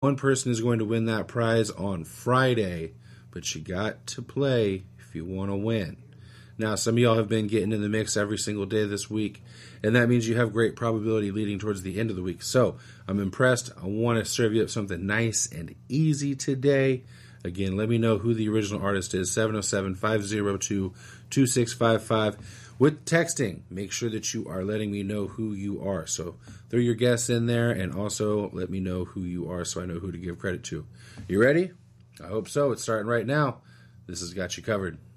One person is going to win that prize on Friday, but you got to play if you want to win. Now, some of y'all have been getting in the mix every single day this week, and that means you have great probability leading towards the end of the week. So I'm impressed. I want to serve you up something nice and easy today. Again, let me know who the original artist is, 707-502-2655. With texting, make sure that you are letting me know who you are. So throw your guess in there, and also let me know who you are so I know who to give credit to. You ready? I hope so. It's starting right now. This has got you covered.